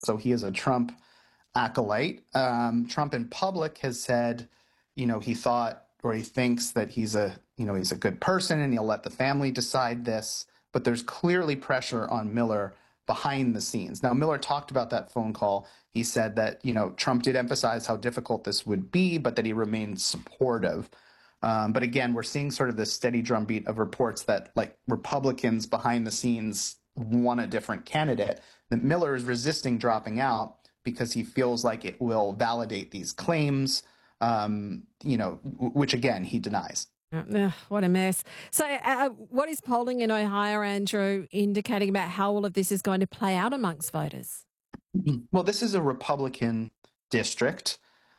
So he is a Trump acolyte. Trump in public has said, he thought or he thinks that he's a good person and he'll let the family decide this. But there's clearly pressure on Miller behind the scenes. Now, Miller talked about that phone call. He said that, Trump did emphasize how difficult this would be, but that he remained supportive. But again, we're seeing sort of this steady drumbeat of reports that like Republicans behind the scenes want a different candidate, that Miller is resisting dropping out because he feels like it will validate these claims, which again, he denies. What a mess. So, what is polling in Ohio, Andrew, indicating about how all of this is going to play out amongst voters? Well, this is a Republican district.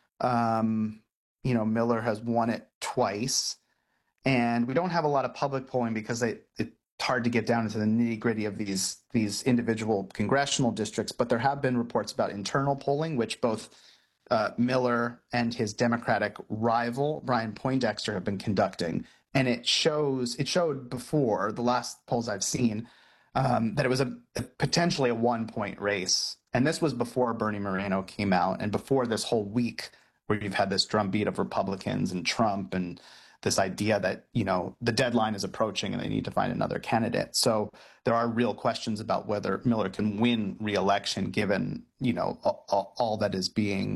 Miller has won it twice, and we don't have a lot of public polling because it's hard to get down into the nitty gritty of these individual congressional districts. But there have been reports about internal polling, which both Miller and his Democratic rival Brian Poindexter have been conducting, and it showed before the last polls I've seen that it was potentially a 1-point race. And this was before Bernie Moreno came out and before this whole week where you've had this drumbeat of Republicans and Trump and this idea that, the deadline is approaching and they need to find another candidate. So there are real questions about whether Miller can win re-election given, all that is being